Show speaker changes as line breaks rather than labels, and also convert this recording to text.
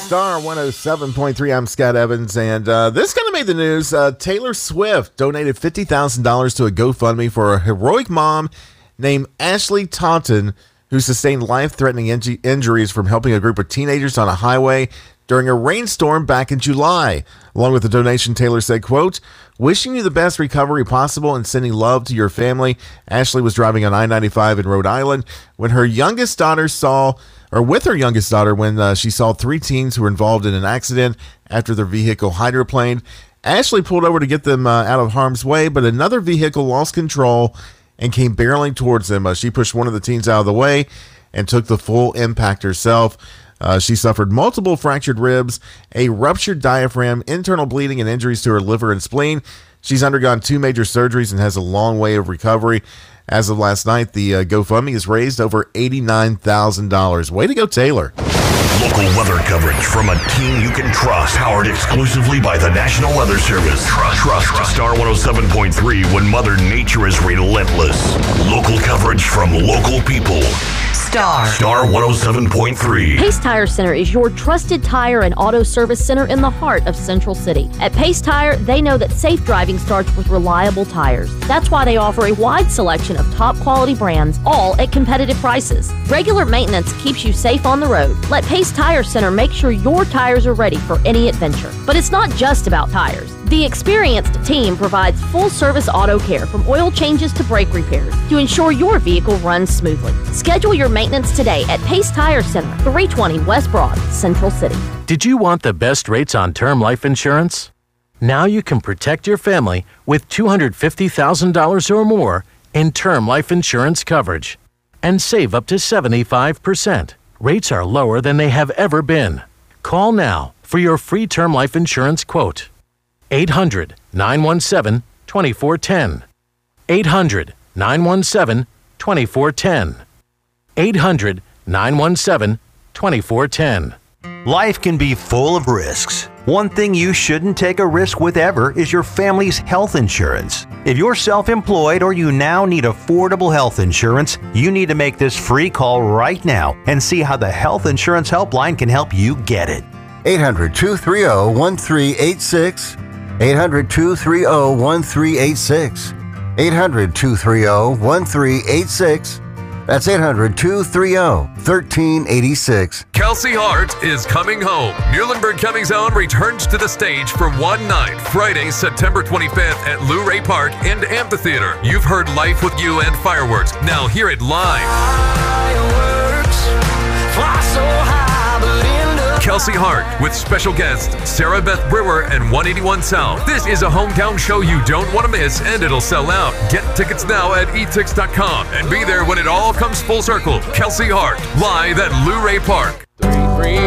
Star 107.3. I'm Scott Evans, and this kind of made the news. Taylor Swift donated $50,000 to a GoFundMe for a heroic mom named Ashley Taunton, who sustained life-threatening injuries from helping a group of teenagers on a highway during a rainstorm back in July. Along with the donation, Taylor said, quote, "Wishing you the best recovery possible and sending love to your family." Ashley was driving on I-95 in Rhode Island when with her youngest daughter when she saw three teens who were involved in an accident after their vehicle hydroplaned. Ashley pulled over to get them out of harm's way, but another vehicle lost control and came barreling towards them. She pushed one of the teens out of the way and took the full impact herself. She suffered multiple fractured ribs, a ruptured diaphragm, internal bleeding, and injuries to her liver and spleen. She's undergone 2 major surgeries and has a long way of recovery. As of last night, the GoFundMe has raised over $89,000. Way to go, Taylor.
Local weather coverage from a team you can trust. Powered exclusively by the National Weather Service. Trust Star 107.3 when Mother Nature is relentless. Local coverage from local people. Star 107.3.
Pace Tire Center is your trusted tire and auto service center in the heart of Central City. At Pace Tire, they know that safe driving starts with reliable tires. That's why they offer a wide selection of top quality brands, all at competitive prices. Regular maintenance keeps you safe on the road. Let Pace Tire Center make sure your tires are ready for any adventure. But it's not just about tires. The experienced team provides full-service auto care from oil changes to brake repairs to ensure your vehicle runs smoothly. Schedule your maintenance today at Pace Tire Center, 320 West Broad, Central City.
Did you want the best rates on term life insurance? Now you can protect your family with $250,000 or more in term life insurance coverage and save up to 75%. Rates are lower than they have ever been. Call now for your free term life insurance quote. 800-917-2410. 800-917-2410. 800-917-2410.
Life can be full of risks. One thing you shouldn't take a risk with ever is your family's health insurance. If you're self-employed or you now need affordable health insurance, you need to make this free call right now and see how the Health Insurance Helpline can help you get it.
800-230-1386. 800-230-1386. 800-230-1386. That's 800-230-1386.
Kelsey Hart is coming home. Muhlenberg County's own returns to the stage for one night, Friday, September 25th at Luray Park and Amphitheater. You've heard Life with You and Fireworks. Now hear it live. Fireworks fly so high, but Kelsey Hart with special guests Sarah Beth Brewer and 181 South. This is a hometown show you don't want to miss, and it'll sell out. Get tickets now at etix.com and be there when it all comes full circle. Kelsey Hart, live at Luray Park.